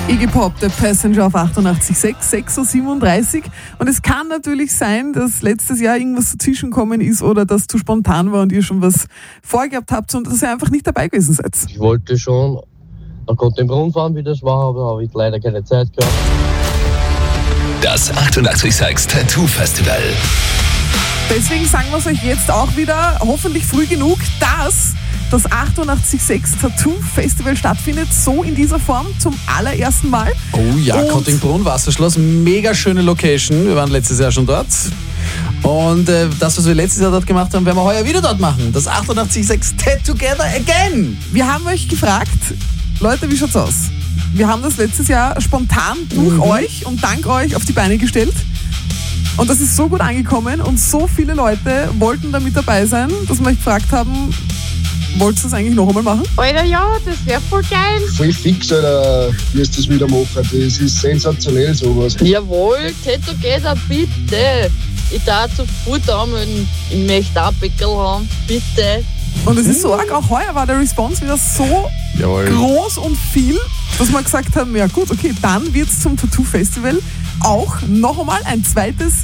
Iggy Pop, der Passenger auf 88.6, 6.37 Uhr. Und es kann natürlich sein, dass letztes Jahr irgendwas dazwischengekommen ist oder dass zu spontan war und ihr schon was vorgehabt habt und dass ihr einfach nicht dabei gewesen seid. Ich wollte schon nach Kottingbrunn fahren, wie das war, aber habe ich leider keine Zeit gehabt. Das 88.6 Tattoo Festival. Deswegen sagen wir es euch jetzt auch wieder, hoffentlich früh genug, dass das 88.6 Tattoo Festival stattfindet, so in dieser Form zum allerersten Mal. Oh ja, Kottingbrunn, Wasserschloss, mega schöne Location. Wir waren letztes Jahr schon dort. Und das, was wir letztes Jahr dort gemacht haben, werden wir heuer wieder dort machen. Das 88.6 Tattoo Together Again. Wir haben euch gefragt, Leute, wie schaut's aus? Wir haben das letztes Jahr spontan durch euch und dank euch auf die Beine gestellt. Und das ist so gut angekommen und so viele Leute wollten da mit dabei sein, dass wir euch gefragt haben, wollt ihr das eigentlich noch einmal machen? Alter, ja, das wäre voll geil. Voll fix, Alter, wie es das wieder machen. Das ist sensationell, sowas. Jawohl, Tattoo Together, bitte. Ich darf sofort anmelden. Ich möchte auch ein Pickel haben, bitte. Und es ist so arg, auch heuer war der Response wieder so groß und viel, dass wir gesagt haben, ja gut, okay, dann wird es zum Tattoo Festival auch noch einmal ein zweites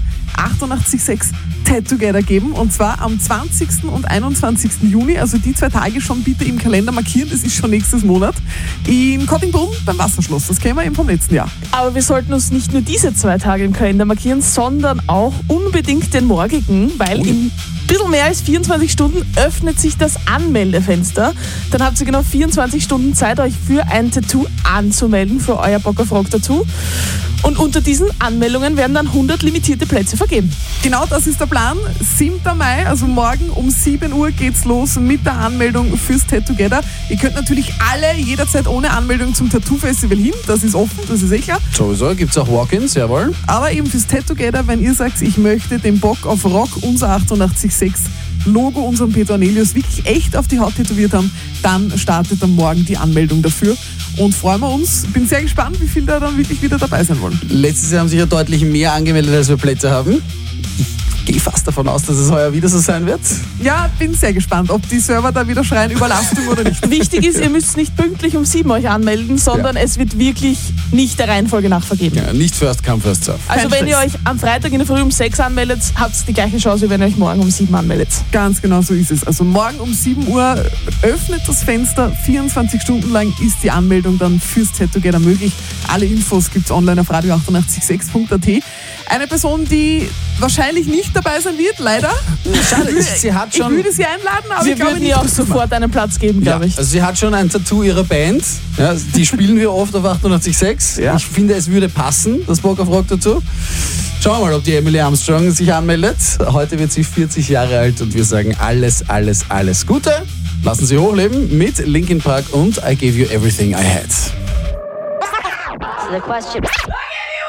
88.6 Tattoo Together geben, und zwar am 20. und 21. Juni, also die 2 Tage schon bitte im Kalender markieren, das ist schon nächstes Monat, in Kottingbrunn beim Wasserschloss. Das kennen wir eben vom letzten Jahr. Aber wir sollten uns nicht nur diese 2 Tage im Kalender markieren, sondern auch unbedingt den morgigen, weil in ein bisschen mehr als 24 Stunden öffnet sich das Anmeldefenster. Dann habt ihr genau 24 Stunden Zeit, euch für ein Tattoo anzumelden, für euer Bock auf Rock Tattoo. Und unter diesen Anmeldungen werden dann 100 limitierte Plätze vergeben. Genau, das ist der Plan. 7. Mai, also morgen um 7 Uhr geht's los mit der Anmeldung fürs Tattoo Together. Ihr könnt natürlich alle jederzeit ohne Anmeldung zum Tattoo Festival hin. Das ist offen, das ist klar. Sowieso, gibt's auch Walk-ins, jawohl. Aber eben fürs Tattoo Together, wenn ihr sagt, ich möchte den Bock auf Rock, unser 88.6 Logo, unseren Peter Ornelius wirklich echt auf die Haut tätowiert haben, dann startet am Morgen die Anmeldung dafür. Und freuen wir uns. Bin sehr gespannt, wie viele da dann wirklich wieder dabei sein wollen. Letztes Jahr haben sich ja deutlich mehr angemeldet, als wir Plätze haben. Ich gehe fast davon aus, dass es heuer wieder so sein wird. Ja, bin sehr gespannt, ob die Server da wieder schreien, Überlastung oder nicht. Wichtig ist, ihr müsst nicht pünktlich um 7 euch anmelden, sondern es wird wirklich nicht der Reihenfolge nach vergeben. Ja, nicht first come, first serve. Also wenn ihr euch am Freitag in der Früh um 6 anmeldet, habt ihr die gleiche Chance, wie wenn ihr euch morgen um 7 anmeldet. Ganz genau so ist es. Also morgen um 7 Uhr öffnet das Fenster, 24 Stunden lang ist die Anmeldung dann fürs Tattoo Together möglich. Alle Infos gibt's online auf radio886.at. Eine Person, die wahrscheinlich nicht dabei sein wird, leider. Schade, sie hat schon. Ich würde sie einladen, aber Wir ich glaube würden nicht. ihr auch sofort einen Platz geben, glaube ich. Also sie hat schon ein Tattoo ihrer Band. Ja, die spielen wir oft auf 88.6. Ja. Ich finde, es würde passen, das Bock auf Rock dazu. Schauen wir mal, ob die Emily Armstrong sich anmeldet. Heute wird sie 40 Jahre alt und wir sagen alles, alles, alles Gute. Lassen Sie hochleben mit Linkin Park und I Gave You Everything I Had. The question.